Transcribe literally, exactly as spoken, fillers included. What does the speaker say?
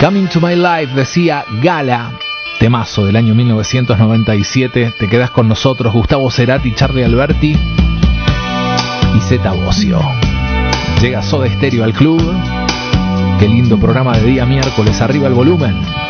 Coming to My Life, decía Gala, temazo del año mil novecientos noventa y siete. Te quedás con nosotros, Gustavo Cerati, Charlie Alberti y Zeta Bosio. Llega Soda Stereo al club. Qué lindo programa de día miércoles, arriba el volumen.